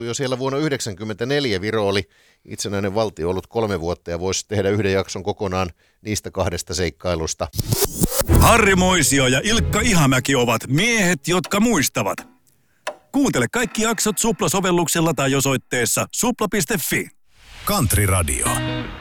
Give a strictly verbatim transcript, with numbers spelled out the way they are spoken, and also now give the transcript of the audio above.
Jo siellä vuonna yhdeksänkymmentäneljä Viro oli itsenäinen valtio ollut kolme vuotta ja voisi tehdä yhden jakson kokonaan niistä kahdesta seikkailusta. Harri Moisio ja Ilkka Ihamäki ovat miehet, jotka muistavat. Kuuntele kaikki jaksot Supla-sovelluksella tai osoitteessa supla piste fi. Country Radio.